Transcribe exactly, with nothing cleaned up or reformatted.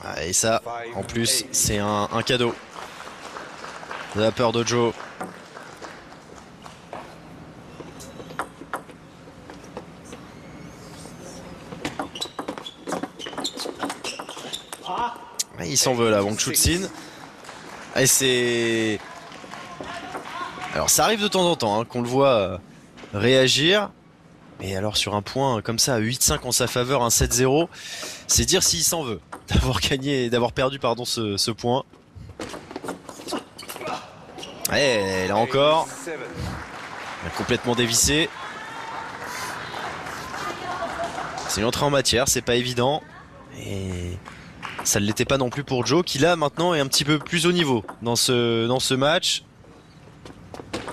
Ah, et ça, en plus, c'est un, un cadeau de la peur de Joe. Ah, il s'en veut là, Wang Chulsin. Et c'est... Alors ça arrive de temps en temps hein, qu'on le voit euh, réagir. Mais alors sur un point comme ça, à huit cinq en sa faveur, un sept zéro, c'est dire s'il s'en veut d'avoir gagné, d'avoir perdu pardon ce, ce point. Et là encore, il a complètement dévissé. C'est une entrée en matière, c'est pas évident. Et ça ne l'était pas non plus pour Joe, qui là maintenant est un petit peu plus haut niveau dans ce, dans ce match.